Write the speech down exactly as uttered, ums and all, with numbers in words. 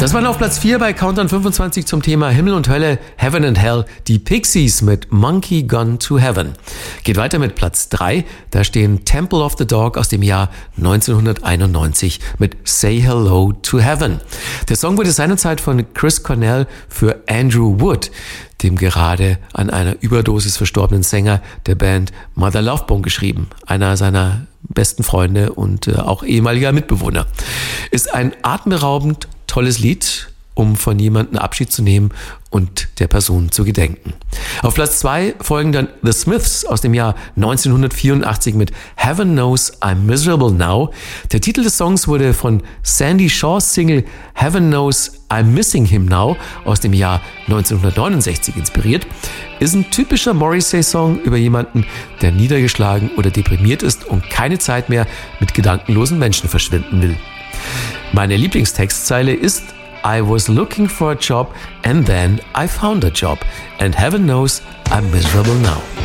Das waren auf Platz vier bei Countdown fünfundzwanzig zum Thema Himmel und Hölle, Heaven and Hell, die Pixies mit Monkey Gone to Heaven. Geht weiter mit Platz drei, da stehen Temple of the Dog aus dem Jahr neunzehnhunderteinundneunzig mit Say Hello to Heaven. Der Song wurde seinerzeit von Chris Cornell für Andrew Wood, dem gerade an einer Überdosis verstorbenen Sänger der Band Mother Love Bone, geschrieben. Einer seiner besten Freunde und äh, auch ehemaliger Mitbewohner. Ist ein atemberaubend tolles Lied, um von jemandem Abschied zu nehmen und der Person zu gedenken. Auf Platz zwei folgen dann The Smiths aus dem Jahr neunzehnhundertvierundachtzig mit Heaven Knows I'm Miserable Now. Der Titel des Songs wurde von Sandy Shaws Single Heaven Knows I'm Missing Him Now aus dem Jahr neunzehnhundertneunundsechzig inspiriert. Ist ein typischer Morrissey-Song über jemanden, der niedergeschlagen oder deprimiert ist und keine Zeit mehr mit gedankenlosen Menschen verschwinden will. Meine Lieblingstextzeile ist I was looking for a job and then I found a job and heaven knows I'm miserable now.